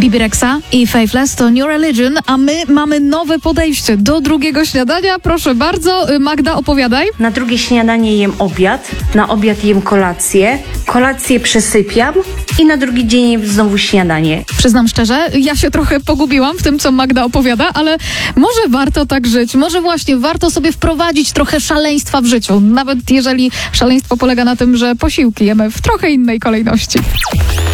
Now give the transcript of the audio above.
Bibi Rexa i Faithless to New Religion, a my mamy nowe podejście do drugiego śniadania. Proszę bardzo, Magda, opowiadaj. Na drugie śniadanie jem obiad, na obiad jem kolację przesypiam i na drugi dzień jem znowu śniadanie. Przyznam szczerze, ja się trochę pogubiłam w tym, co Magda opowiada, ale może warto tak żyć, może właśnie warto sobie wprowadzić trochę szaleństwa w życiu, nawet jeżeli szaleństwo polega na tym, że posiłki jemy w trochę innej kolejności.